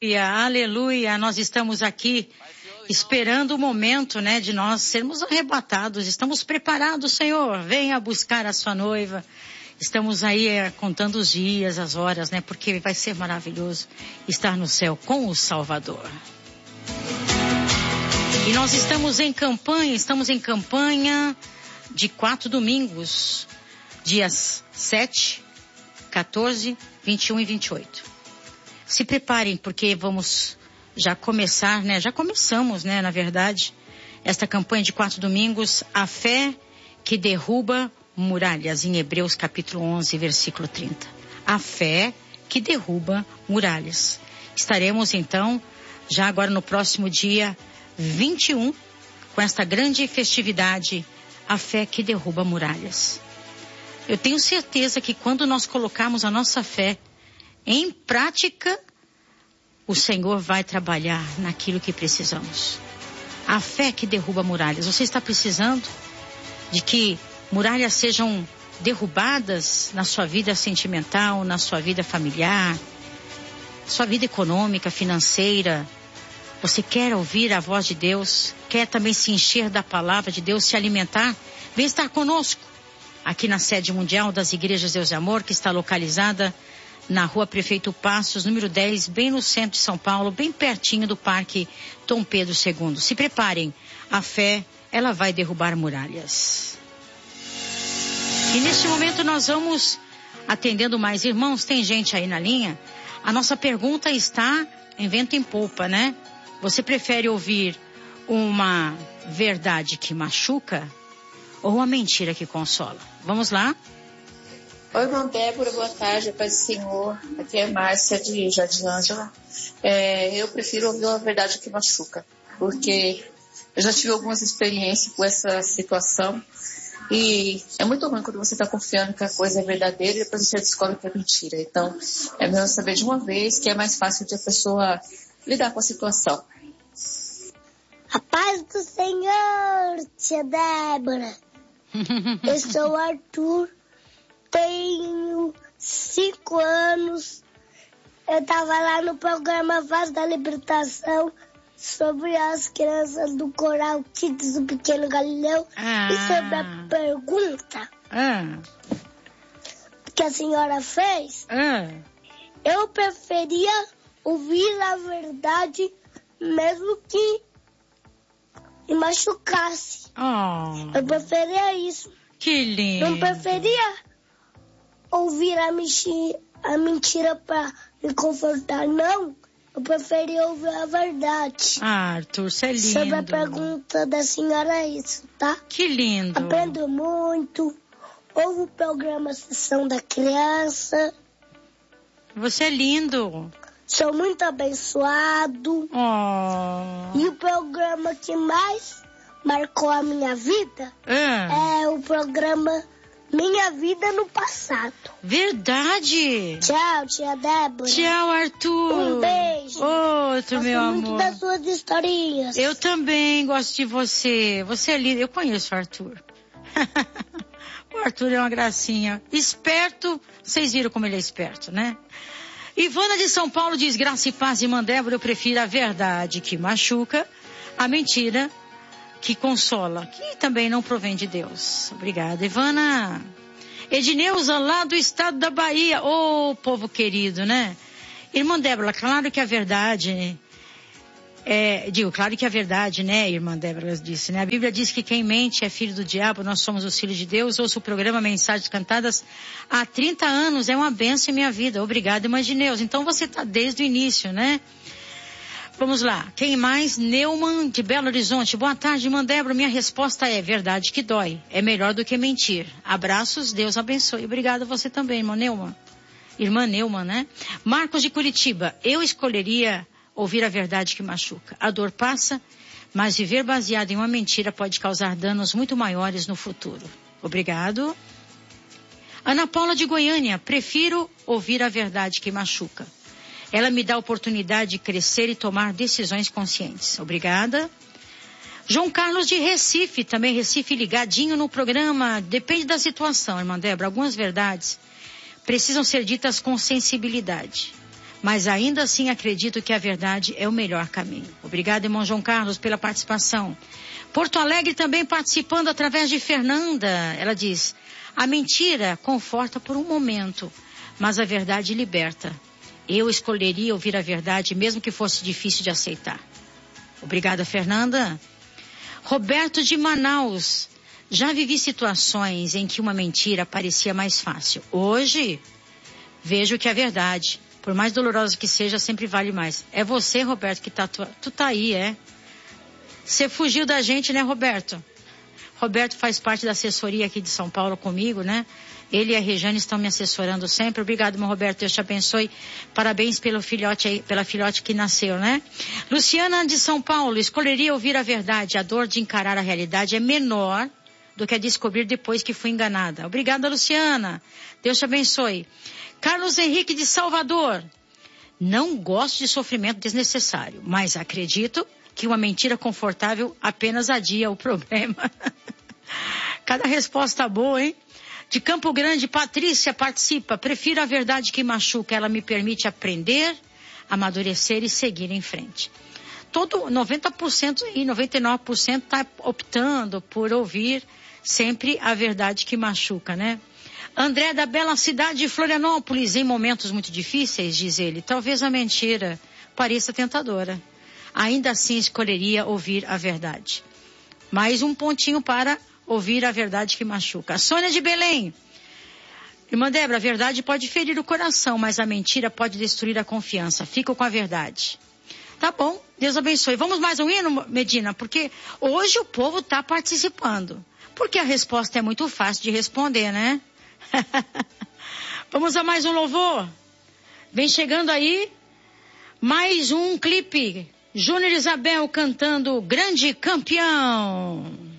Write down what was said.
Aleluia, nós estamos aqui esperando o momento, né, de nós sermos arrebatados. Estamos preparados, Senhor, venha buscar a sua noiva. Estamos aí contando os dias, as horas, né, porque vai ser maravilhoso estar no céu com o Salvador. E nós estamos em campanha de 4 domingos, dias 7, 14, 21 e 28. Se preparem, porque vamos já começar, né? Já começamos, né? Na verdade, esta campanha de 4 domingos, a fé que derruba muralhas, em Hebreus capítulo 11, versículo 30. A fé que derruba muralhas. Estaremos, então, já agora no próximo dia 21, com esta grande festividade, a fé que derruba muralhas. Eu tenho certeza que quando nós colocarmos a nossa fé em prática, o Senhor vai trabalhar naquilo que precisamos. A fé que derruba muralhas. Você está precisando de que muralhas sejam derrubadas na sua vida sentimental, na sua vida familiar, sua vida econômica, financeira. Você quer ouvir a voz de Deus? Quer também se encher da palavra de Deus, se alimentar? Vem estar conosco aqui na sede mundial das Igrejas Deus e Amor, que está localizada na Rua Prefeito Passos, número 10, bem no centro de São Paulo, bem pertinho do Parque Dom Pedro II. Se preparem, a fé, ela vai derrubar muralhas. E neste momento nós vamos atendendo mais irmãos. Tem gente aí na linha? A nossa pergunta está em vento em popa, né? Você prefere ouvir uma verdade que machuca ou uma mentira que consola? Vamos lá? Oi, irmã Débora, boa tarde, paz do Senhor. Aqui é Márcia de Jardim Ângela. Eu prefiro ouvir uma verdade que machuca, porque eu já tive algumas experiências com essa situação e é muito ruim quando você está confiando que a coisa é verdadeira e depois você descobre que é mentira. Então, é melhor saber de uma vez, que é mais fácil de a pessoa lidar com a situação. A paz do Senhor, tia Débora. Eu sou o Arthur. Tenho 5 anos. Eu estava lá no programa Voz da Libertação sobre as crianças do Coral Kids do Pequeno Galileu. E sobre a pergunta que a senhora fez, eu preferia ouvir a verdade mesmo que me machucasse. Eu preferia isso. Que lindo. Não preferia ouvir a mentira para me confortar, não. Eu preferia ouvir a verdade. Arthur, você é lindo. Sobre a pergunta da senhora é isso, tá? Que lindo. Aprendo muito. Ouvo o programa Sessão da Criança. Você é lindo. Sou muito abençoado. E o programa que mais marcou a minha vida é o programa Minha Vida no Passado. Verdade. Tchau, tia Débora. Tchau, Arthur. Um beijo. Outro, meu amor. Gosto muito das suas historinhas. Eu também gosto de você. Você é lindo. Eu conheço o Arthur. O Arthur é uma gracinha. Esperto. Vocês viram como ele é esperto, né? Ivana de São Paulo diz: graça e paz, irmã Débora, eu prefiro a verdade que machuca, a mentira que consola, que também não provém de Deus. Obrigada, Ivana. Edneuza, lá do estado da Bahia. Ô, povo querido, né? Irmã Débora, claro que a verdade... claro que a verdade, né, irmã Débora disse, né? A Bíblia diz que quem mente é filho do diabo, nós somos os filhos de Deus. Ouço o programa Mensagens Cantadas há 30 anos, é uma bênção em minha vida. Obrigada, irmã Edneuza. Então você está desde o início, né? Vamos lá. Quem mais? Neumann de Belo Horizonte. Boa tarde, irmã Débora. Minha resposta é: verdade que dói. É melhor do que mentir. Abraços, Deus abençoe. Obrigada a você também, irmã Neumann. Irmã Neumann, né? Marcos de Curitiba. Eu escolheria ouvir a verdade que machuca. A dor passa, mas viver baseado em uma mentira pode causar danos muito maiores no futuro. Obrigado. Ana Paula de Goiânia. Prefiro ouvir a verdade que machuca. Ela me dá a oportunidade de crescer e tomar decisões conscientes. Obrigada. João Carlos de Recife, também Recife ligadinho no programa. Depende da situação, irmã Débora. Algumas verdades precisam ser ditas com sensibilidade. mas ainda assim acredito que a verdade é o melhor caminho. Obrigado, irmão João Carlos, pela participação. Porto Alegre também participando através de Fernanda. Ela diz: a mentira conforta por um momento, mas a verdade liberta. Eu escolheria ouvir a verdade, mesmo que fosse difícil de aceitar. Obrigada, Fernanda. Roberto de Manaus. Já vivi situações em que uma mentira parecia mais fácil. Hoje, vejo que a verdade, por mais dolorosa que seja, sempre vale mais. É você, Roberto, que tu tá aí, é? Você fugiu da gente, né, Roberto? Roberto faz parte da assessoria aqui de São Paulo comigo, né? Ele e a Rejane estão me assessorando sempre. Obrigado, meu Roberto. Deus te abençoe. Parabéns pelo filhote aí, pela filhote que nasceu, né? Luciana de São Paulo. Escolheria ouvir a verdade. A dor de encarar a realidade é menor do que a descobrir depois que fui enganada. Obrigada, Luciana. Deus te abençoe. Carlos Henrique de Salvador. Não gosto de sofrimento desnecessário, mas acredito que uma mentira confortável apenas adia o problema. Cada resposta boa, hein? De Campo Grande, Patrícia participa. Prefiro a verdade que machuca. Ela me permite aprender, amadurecer e seguir em frente. Todo 90% e 99% está optando por ouvir sempre a verdade que machuca, né? André da bela cidade de Florianópolis, em momentos muito difíceis, diz ele, talvez a mentira pareça tentadora. Ainda assim escolheria ouvir a verdade. Mais um pontinho para ouvir a verdade que machuca. A Sônia de Belém. Irmã Débora, a verdade pode ferir o coração, mas a mentira pode destruir a confiança. Fico com a verdade. Tá bom, Deus abençoe. Vamos mais um hino, Medina? Porque hoje o povo está participando. Porque a resposta é muito fácil de responder, né? Vamos a mais um louvor? Vem chegando aí mais um clipe. Júnior Isabel cantando Grande Campeão.